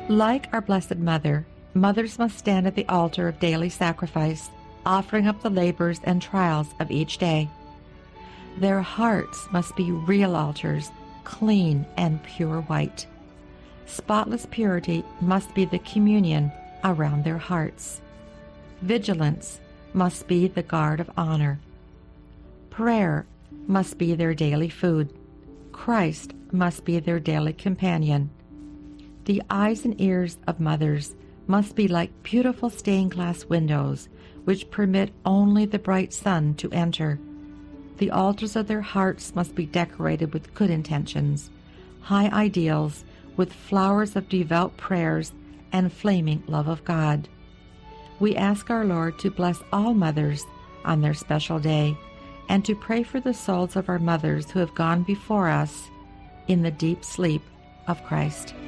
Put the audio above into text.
Like our Blessed Mother, mothers must stand at the altar of daily sacrifice, offering up the labors and trials of each day. Their hearts must be real altars, clean and pure white. Spotless purity must be the communion around their hearts. Vigilance must be the guard of honor. Prayer must be their daily food. Christ must be their daily companion. The eyes and ears of mothers must be like beautiful stained glass windows, which permit only the bright sun to enter. The altars of their hearts must be decorated with good intentions, high ideals, with flowers of devout prayers and flaming love of God. We ask our Lord to bless all mothers on their special day, and to pray for the souls of our mothers who have gone before us in the deep sleep of Christ.